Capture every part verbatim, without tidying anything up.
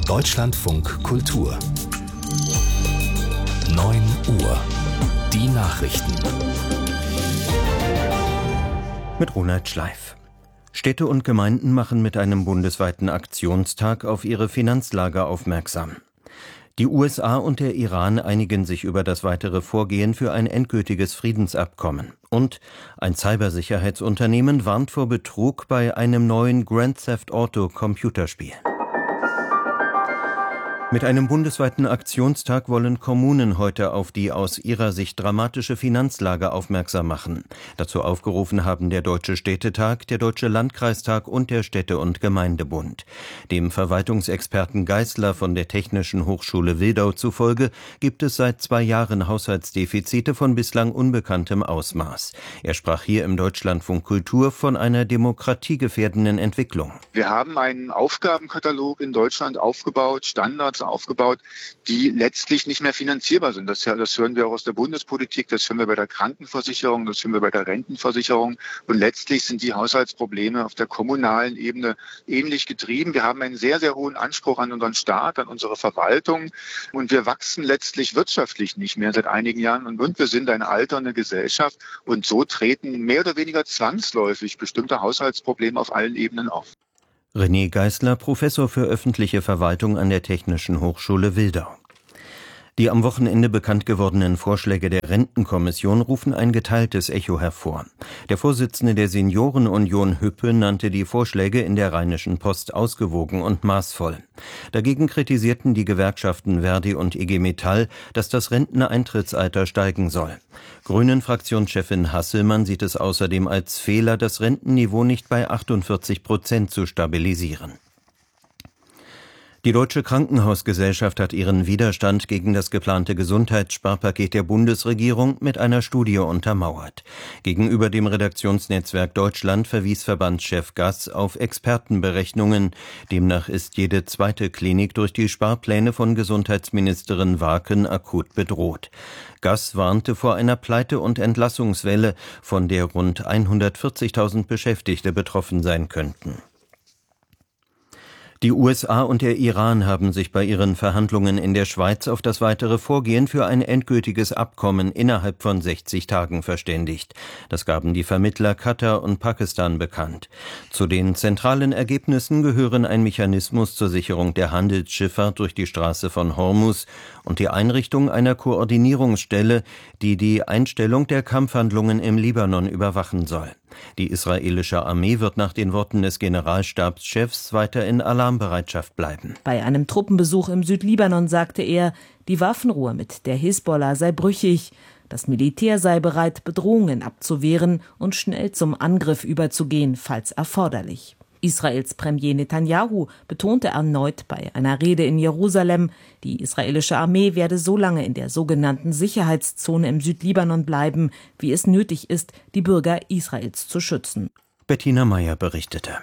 Deutschlandfunk Kultur neun Uhr. Die Nachrichten. Mit Ronald Schleif. Städte und Gemeinden machen mit einem bundesweiten Aktionstag auf ihre Finanzlage aufmerksam. Die U S A und der Iran einigen sich über das weitere Vorgehen für ein endgültiges Friedensabkommen. Und ein Cybersicherheitsunternehmen warnt vor Betrug bei einem neuen Grand Theft Auto Computerspiel. Mit einem bundesweiten Aktionstag wollen Kommunen heute auf die aus ihrer Sicht dramatische Finanzlage aufmerksam machen. Dazu aufgerufen haben der Deutsche Städtetag, der Deutsche Landkreistag und der Städte- und Gemeindebund. Dem Verwaltungsexperten Geisler von der Technischen Hochschule Wildau zufolge gibt es seit zwei Jahren Haushaltsdefizite von bislang unbekanntem Ausmaß. Er sprach hier im Deutschlandfunk Kultur von einer demokratiegefährdenden Entwicklung. Wir haben einen Aufgabenkatalog in Deutschland aufgebaut, Standards aufgebaut, die letztlich nicht mehr finanzierbar sind. Das, das hören wir auch aus der Bundespolitik, das hören wir bei der Krankenversicherung, das hören wir bei der Rentenversicherung. Und letztlich sind die Haushaltsprobleme auf der kommunalen Ebene ähnlich getrieben. Wir haben einen sehr, sehr hohen Anspruch an unseren Staat, an unsere Verwaltung. Und wir wachsen letztlich wirtschaftlich nicht mehr seit einigen Jahren. Und, und wir sind eine alternde Gesellschaft. Und so treten mehr oder weniger zwangsläufig bestimmte Haushaltsprobleme auf allen Ebenen auf. René Geisler, Professor für öffentliche Verwaltung an der Technischen Hochschule Wildau. Die am Wochenende bekannt gewordenen Vorschläge der Rentenkommission rufen ein geteiltes Echo hervor. Der Vorsitzende der Seniorenunion Hüppe nannte die Vorschläge in der Rheinischen Post ausgewogen und maßvoll. Dagegen kritisierten die Gewerkschaften Verdi und I G Metall, dass das Renteneintrittsalter steigen soll. Grünen-Fraktionschefin Hasselmann sieht es außerdem als Fehler, das Rentenniveau nicht bei achtundvierzig Prozent zu stabilisieren. Die Deutsche Krankenhausgesellschaft hat ihren Widerstand gegen das geplante Gesundheitssparpaket der Bundesregierung mit einer Studie untermauert. Gegenüber dem Redaktionsnetzwerk Deutschland verwies Verbandschef Gass auf Expertenberechnungen. Demnach ist jede zweite Klinik durch die Sparpläne von Gesundheitsministerin Warken akut bedroht. Gass warnte vor einer Pleite- und Entlassungswelle, von der rund hundertvierzigtausend Beschäftigte betroffen sein könnten. Die U S A und der Iran haben sich bei ihren Verhandlungen in der Schweiz auf das weitere Vorgehen für ein endgültiges Abkommen innerhalb von sechzig Tagen verständigt. Das gaben die Vermittler Katar und Pakistan bekannt. Zu den zentralen Ergebnissen gehören ein Mechanismus zur Sicherung der Handelsschifffahrt durch die Straße von Hormuz und die Einrichtung einer Koordinierungsstelle, die die Einstellung der Kampfhandlungen im Libanon überwachen soll. Die israelische Armee wird nach den Worten des Generalstabschefs weiter in Alarmbereitschaft bleiben. Bei einem Truppenbesuch im Südlibanon sagte er, die Waffenruhe mit der Hisbollah sei brüchig. Das Militär sei bereit, Bedrohungen abzuwehren und schnell zum Angriff überzugehen, falls erforderlich. Israels Premier Netanyahu betonte erneut bei einer Rede in Jerusalem, die israelische Armee werde so lange in der sogenannten Sicherheitszone im Südlibanon bleiben, wie es nötig ist, die Bürger Israels zu schützen. Bettina Meyer berichtete.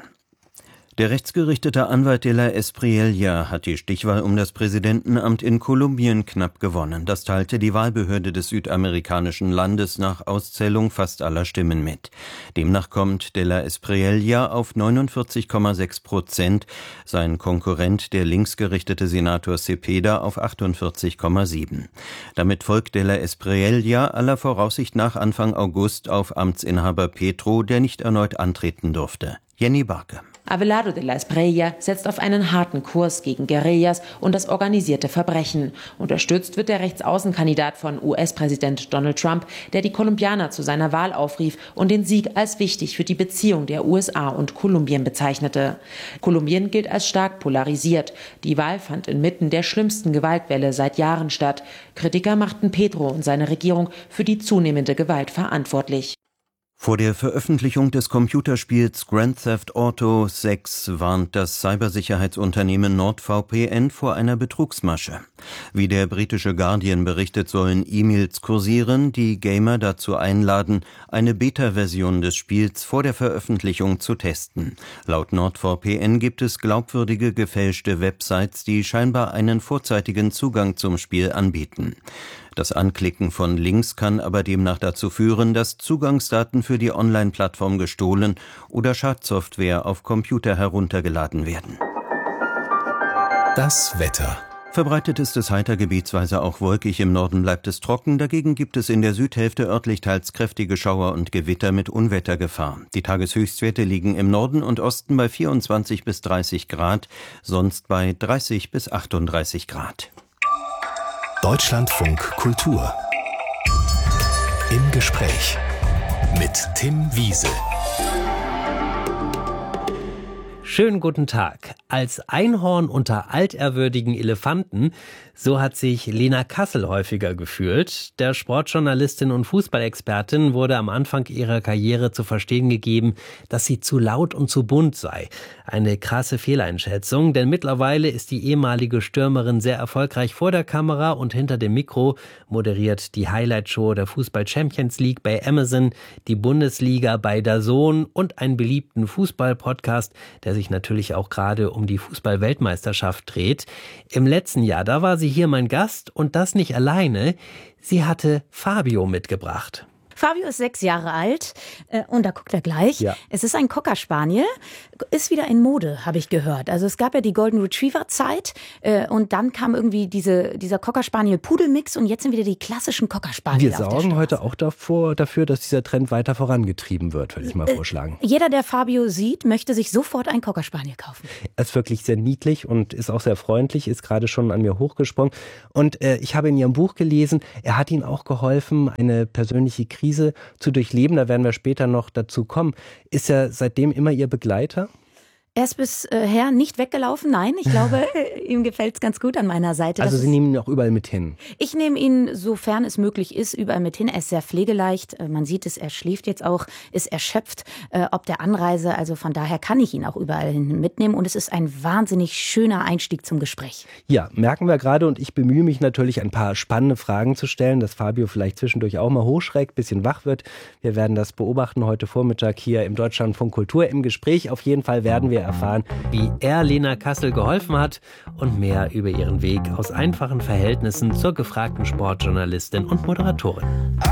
Der rechtsgerichtete Anwalt de la Espriella hat die Stichwahl um das Präsidentenamt in Kolumbien knapp gewonnen. Das teilte die Wahlbehörde des südamerikanischen Landes nach Auszählung fast aller Stimmen mit. Demnach kommt de la Espriella auf neunundvierzig Komma sechs Prozent, sein Konkurrent, der linksgerichtete Senator Cepeda, auf achtundvierzig Komma sieben. Damit folgt de la Espriella aller Voraussicht nach Anfang August auf Amtsinhaber Petro, der nicht erneut antreten durfte. Jenny Barke. Abelardo de la Espriella setzt auf einen harten Kurs gegen Guerillas und das organisierte Verbrechen. Unterstützt wird der Rechtsaußenkandidat von U S-Präsident Donald Trump, der die Kolumbianer zu seiner Wahl aufrief und den Sieg als wichtig für die Beziehung der U S A und Kolumbien bezeichnete. Kolumbien gilt als stark polarisiert. Die Wahl fand inmitten der schlimmsten Gewaltwelle seit Jahren statt. Kritiker machten Petro und seine Regierung für die zunehmende Gewalt verantwortlich. Vor der Veröffentlichung des Computerspiels Grand Theft Auto sechs warnt das Cybersicherheitsunternehmen NordVPN vor einer Betrugsmasche. Wie der britische Guardian berichtet, sollen E-Mails kursieren, die Gamer dazu einladen, eine Beta-Version des Spiels vor der Veröffentlichung zu testen. Laut NordVPN gibt es glaubwürdige gefälschte Websites, die scheinbar einen vorzeitigen Zugang zum Spiel anbieten. Das Anklicken von Links kann aber demnach dazu führen, dass Zugangsdaten für die Online-Plattform gestohlen oder Schadsoftware auf Computer heruntergeladen werden. Das Wetter. Verbreitet ist es heiter, gebietsweise auch wolkig, im Norden bleibt es trocken, dagegen gibt es in der Südhälfte örtlich teils kräftige Schauer und Gewitter mit Unwettergefahr. Die Tageshöchstwerte liegen im Norden und Osten bei vierundzwanzig bis dreißig Grad, sonst bei dreißig bis achtunddreißig Grad. Deutschlandfunk Kultur. Im Gespräch mit Tim Wiese. Schönen guten Tag. Als Einhorn unter alterwürdigen Elefanten, so hat sich Lena Kassel häufiger gefühlt. Der Sportjournalistin und Fußballexpertin wurde am Anfang ihrer Karriere zu verstehen gegeben, dass sie zu laut und zu bunt sei. Eine krasse Fehleinschätzung, denn mittlerweile ist die ehemalige Stürmerin sehr erfolgreich vor der Kamera und hinter dem Mikro, moderiert die Highlight-Show der Fußball Champions League bei Amazon, die Bundesliga bei D A Z N und einen beliebten Fußball-Podcast, der sich natürlich auch gerade um die Fußball-Weltmeisterschaft dreht. Im letzten Jahr, da war sie hier mein Gast und das nicht alleine. Sie hatte Fabio mitgebracht. Fabio ist sechs Jahre alt äh, und da guckt er gleich. Ja. Es ist ein Cocker Spaniel, ist wieder in Mode, habe ich gehört. Also es gab ja die Golden Retriever Zeit äh, und dann kam irgendwie diese, dieser Cocker Spaniel Pudelmix und jetzt sind wieder die klassischen Cocker Spaniel. Wir sorgen heute auch davor, dafür, dass dieser Trend weiter vorangetrieben wird, würde ich mal vorschlagen. Äh, jeder, der Fabio sieht, möchte sich sofort einen Cocker Spaniel kaufen. Er ist wirklich sehr niedlich und ist auch sehr freundlich, ist gerade schon an mir hochgesprungen. Und äh, ich habe in Ihrem Buch gelesen, er hat Ihnen auch geholfen, eine persönliche Krise zu durchleben, da werden wir später noch dazu kommen. Ist er seitdem immer Ihr Begleiter? Er ist bisher nicht weggelaufen, nein. Ich glaube, ihm gefällt es ganz gut an meiner Seite. Also das Sie ist, nehmen ihn auch überall mit hin? Ich nehme ihn, sofern es möglich ist, überall mit hin. Er ist sehr pflegeleicht. Man sieht es, er schläft jetzt auch, ist erschöpft, äh, ob der Anreise. Also von daher kann ich ihn auch überall hin mitnehmen. Und es ist ein wahnsinnig schöner Einstieg zum Gespräch. Ja, merken wir gerade. Und ich bemühe mich natürlich, ein paar spannende Fragen zu stellen, dass Fabio vielleicht zwischendurch auch mal hochschreckt, bisschen wach wird. Wir werden das beobachten heute Vormittag hier im Deutschlandfunk Kultur im Gespräch. Auf jeden Fall werden wir erfahren, wie er Lena Kassel geholfen hat und mehr über ihren Weg aus einfachen Verhältnissen zur gefragten Sportjournalistin und Moderatorin.